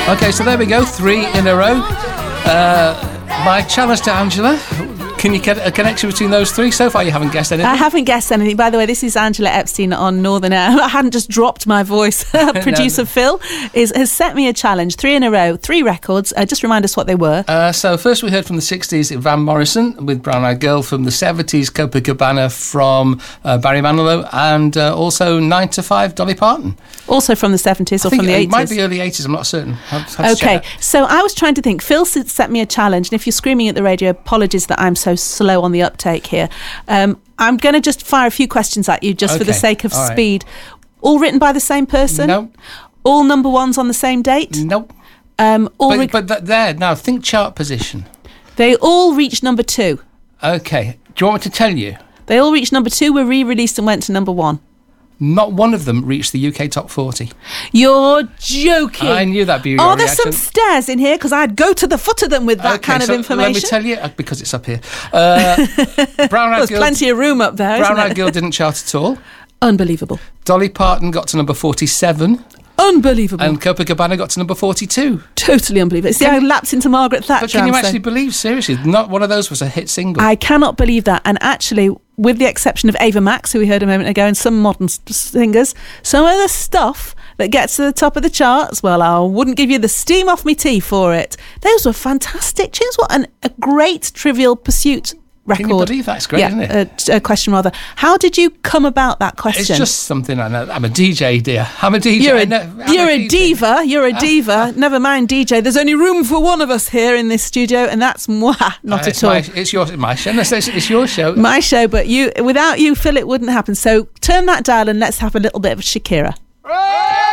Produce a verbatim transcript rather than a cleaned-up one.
Okay, so there we go, three in a row. Uh, my challenge to Angela. Can you get a connection between those three? So far you haven't guessed anything. I haven't guessed anything. By the way, this is Angela Epstein on Northern Air. I hadn't just dropped my voice. Producer no. Phil is, has set me a challenge. Three in a row, three records. Uh, just remind us what they were. Uh, so first we heard from the sixties Van Morrison with Brown Eyed Girl, from the seventies Copacabana from uh, Barry Manilow, and uh, also nine to five Dolly Parton. Also from the seventies or from the eighties? It might be early eighties, I'm not certain. I'll have to okay, check. So I was trying to think. Phil set me a challenge, and if you're screaming at the radio, apologies that I'm so slow on the uptake here. Um, I'm going to just fire a few questions at you just okay. for the sake of All speed. Right. All written by the same person? No. All number ones on the same date? Nope. Um, all but re- but th- there, now think chart position. They all reached number two. Okay. Do you want me to tell you? They all reached number two, were re-released and went to number one. Not one of them reached the U K top forty. You're joking. I knew that'd be your Are there reaction. some stairs in here? Because I'd go to the foot of them with that okay, kind so of information. Let me tell you, uh, because it's up here. Uh, Brown Eyed There's Girl, plenty of room up there, Brown isn't Eyed Girl didn't chart at all. Unbelievable. Dolly Parton got to number forty-seven. Unbelievable. And Copacabana got to number forty-two. Totally unbelievable. See, I lapsed into Margaret Thatcher. But can you I'm actually saying. believe, seriously, not one of those was a hit single? I cannot believe that. And actually, with the exception of Ava Max, who we heard a moment ago, and some modern singers, some of the stuff that gets to the top of the charts, well, I wouldn't give you the steam off me tea for it. Those were fantastic tunes. What an, a great Trivial Pursuit record. Can you believe that? It's great, yeah, isn't it? A, a question rather. How did you come about that question? It's just something I know. I'm a D J, dear. I'm a D J. You're a, know, you're a, a diva. You're a diva. Never mind D J. There's only room for one of us here in this studio, and that's moi. Not uh, at it's all. My, it's your, my show. It's, it's your show. My show, but you, without you, Phil, it wouldn't happen. So turn that dial and let's have a little bit of Shakira.